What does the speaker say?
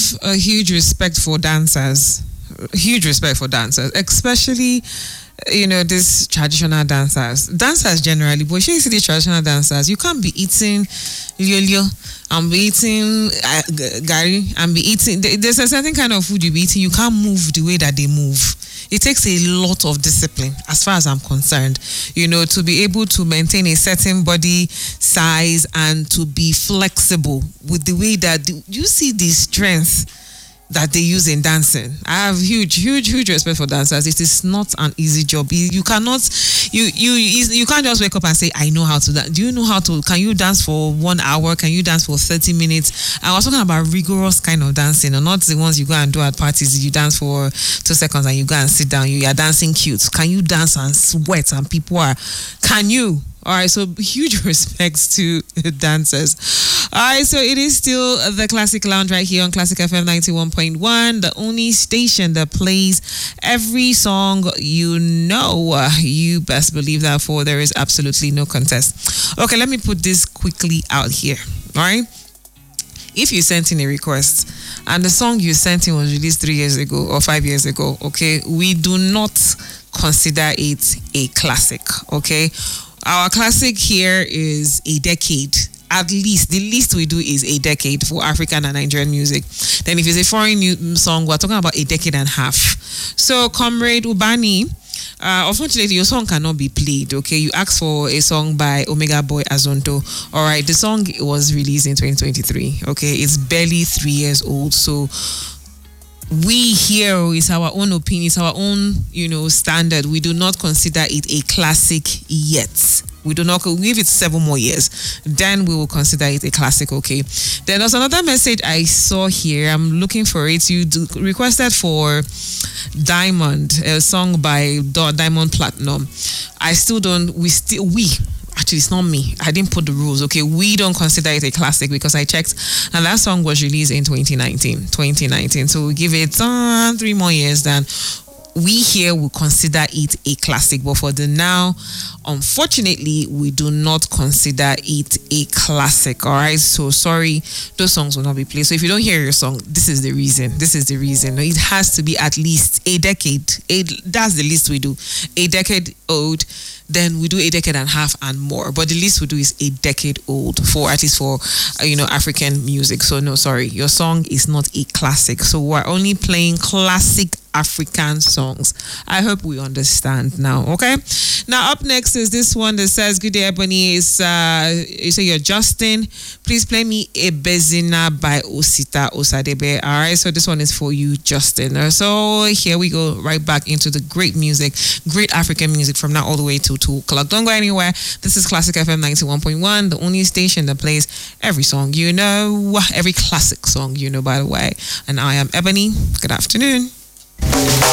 a huge respect for dancers. Huge respect for dancers, especially these traditional dancers. Dancers generally, but you see these traditional dancers, you can't be eating liolio and be eating gari and be eating. There's a certain kind of food you be eating. You can't move the way that they move. It takes a lot of discipline, as far as I'm concerned, to be able to maintain a certain body size and to be flexible with the way that you see the strength that they use in dancing. I have huge respect for dancers. It is not an easy job. You cannot, you can't just wake up and say, I know how to dance. Do you know how to? Can you dance for 1 hour? Can you dance for 30 minutes? I was talking about rigorous kind of dancing, and not the ones you go and do at parties. You dance for 2 seconds and you go and sit down. You are dancing cute. Can you dance and sweat and people are? Can you? All right, so huge respects to dancers. All right, so it is still the Classic Lounge right here on Classic FM 91.1, the only station that plays every song you best believe that for there is absolutely no contest. Okay, let me put this quickly out here. All right, if you sent in a request and the song you sent in was released 3 years ago or 5 years ago, okay, we do not consider it a classic, okay? Our classic here is a decade. At least, the least we do is a decade for African and Nigerian music. Then if it's a foreign song, we're talking about a decade and a half. So, Comrade Ubani, unfortunately, your song cannot be played, okay? You asked for a song by Omega Boy Azonto. All right, the song was released in 2023, okay? It's barely 3 years old, so we here is our own opinion, it's our own, standard. We do not consider it a classic yet. We do not give it 7 more years. Then we will consider it a classic, okay? Then there's another message I saw here. I'm looking for it. You requested for Diamond, a song by Diamond Platinum. Actually, it's not me. I didn't put the rules, okay? We don't consider it a classic because I checked and that song was released in 2019. So we give it 3 more years, then we here will consider it a classic. But for the now, unfortunately, we do not consider it a classic, all right? So sorry, those songs will not be played. So if you don't hear your song, this is the reason. It has to be at least a decade. That's the least we do. A decade old. Then we do a decade and a half and more. But the least we do is a decade old for African music. So no, sorry, your song is not a classic. So we're only playing classic African songs. I hope we understand now, okay? Now up next is this one that says, good day, Ebony. You say you're Justin. Please play me Ebezina by Osita Osadebe. All right, so this one is for you, Justin. So here we go, right back into the great music, great African music from now all the way to 2 o'clock. Don't go anywhere. This is Classic FM 91.1, the only station that plays every song every classic song by the way. And I am Ebony. Good afternoon.